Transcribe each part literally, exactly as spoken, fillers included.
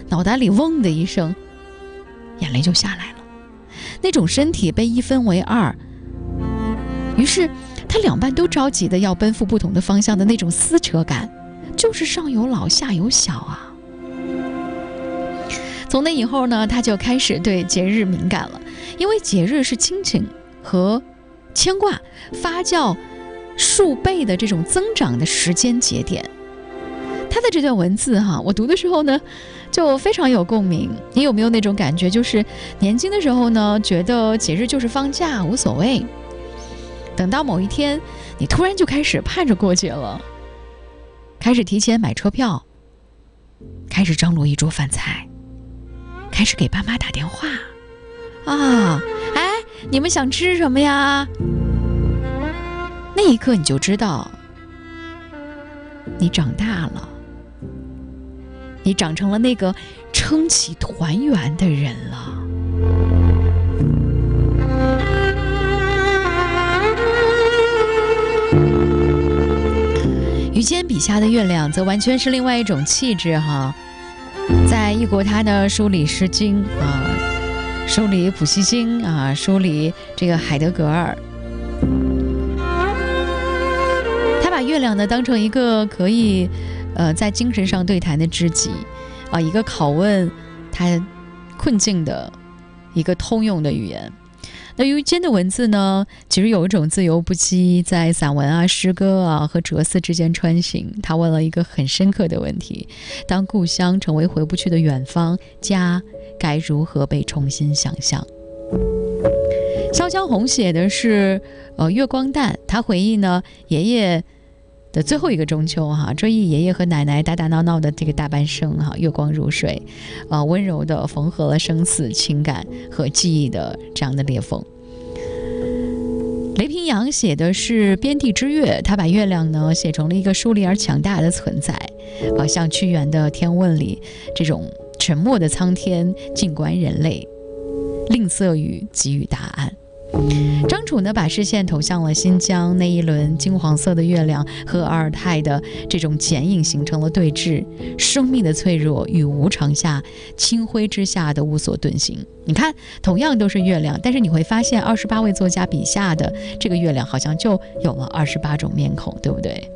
脑袋里嗡的一声，眼泪就下来了。那种身体被一分为二，于是他两半都着急的要奔赴不同的方向的那种撕扯感，就是上有老下有小啊。从那以后呢，他就开始对节日敏感了，因为节日是亲情和牵挂发酵数倍的这种增长的时间节点。他的这段文字哈，我读的时候呢就非常有共鸣。你有没有那种感觉，就是年轻的时候呢觉得节日就是放假无所谓，等到某一天你突然就开始盼着过节了，开始提前买车票，开始张罗一桌饭菜，开始给爸妈打电话啊，哎，你们想吃什么呀？那一刻你就知道你长大了，你长成了那个撑起团圆的人了。于谦笔下的月亮则完全是另外一种气质哈。在异国他呢梳理诗经啊，梳理普希金啊，梳理这个海德格尔，他把月亮呢当成一个可以呃在精神上对谈的知己啊，一个拷问他困境的一个通用的语言。那于谦的文字呢，其实有一种自由不羁，在散文啊、诗歌啊和哲思之间穿行。他问了一个很深刻的问题：当故乡成为回不去的远方，家该如何被重新想象？潇湘红写的是呃月光淡，他回忆呢爷爷的最后一个中秋哈，追忆爷爷和奶奶打打闹闹的这个大半生哈，月光如水，呃，温柔的缝合了生死情感和记忆的这样的裂缝。雷平阳写的是边地之月，他把月亮呢写成了一个疏离而强大的存在，啊，像屈原的《天问》里这种沉默的苍天静观人类，吝啬于给予答案。张楚呢，把视线投向了新疆，那一轮金黄色的月亮和阿尔泰的这种剪影形成了对峙，生命的脆弱与无常下，清辉之下的无所遁形。你看，同样都是月亮，但是你会发现二十八位作家笔下的这个月亮好像就有了二十八种面孔，对不对？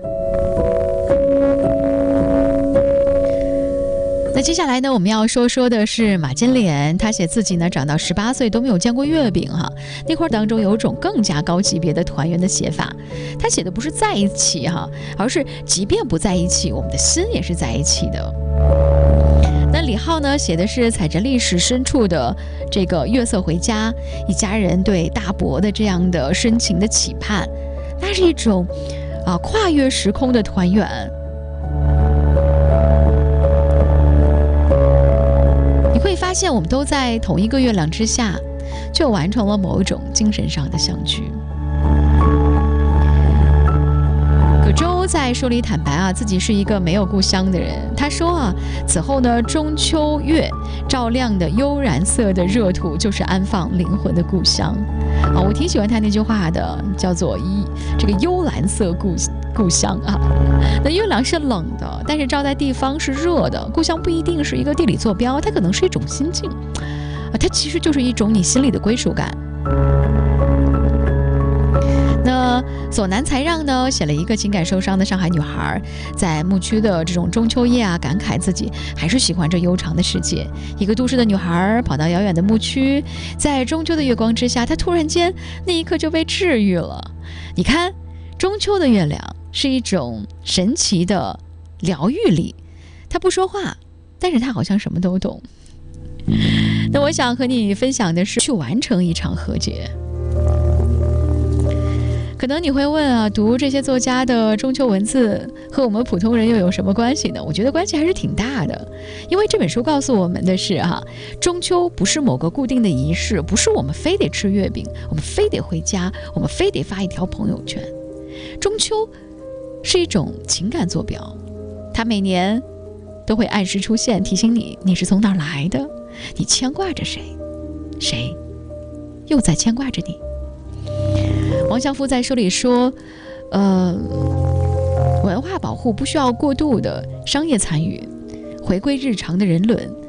那接下来呢，我们要说说的是马金莲，他写自己呢长到十八岁都没有见过月饼哈。那块当中有一种更加高级别的团圆的写法，他写的不是在一起哈，而是即便不在一起，我们的心也是在一起的。那李浩呢写的是踩着历史深处的这个月色回家，一家人对大伯的这样的深情的期盼，那是一种啊跨越时空的团圆。会发现我们都在同一个月亮之下，就完成了某一种精神上的相聚。葛洲在书里坦白啊，自己是一个没有故乡的人。他说啊，此后呢，中秋月照亮的幽蓝色的热土，就是安放灵魂的故乡啊。我挺喜欢他那句话的，叫做一这个幽蓝色故故乡啊。那月亮是冷的，但是照在地方是热的。故乡不一定是一个地理坐标，它可能是一种心境啊，它其实就是一种你心里的归属感。那索南才让呢写了一个情感受伤的上海女孩，在牧区的这种中秋夜啊，感慨自己还是喜欢这悠长的世界。一个都市的女孩跑到遥远的牧区，在中秋的月光之下，她突然间那一刻就被治愈了。你看，中秋的月亮是一种神奇的疗愈力，他不说话，但是他好像什么都懂。那我想和你分享的是去完成一场和解。可能你会问啊，读这些作家的中秋文字和我们普通人又有什么关系呢？我觉得关系还是挺大的，因为这本书告诉我们的是哈、啊，中秋不是某个固定的仪式，不是我们非得吃月饼，我们非得回家，我们非得发一条朋友圈。中秋是一种情感坐标，它每年都会按时出现，提醒你你是从哪儿来的，你牵挂着谁，谁又在牵挂着你。王祥夫在书里说，呃，文化保护不需要过度的商业参与，回归日常的人伦，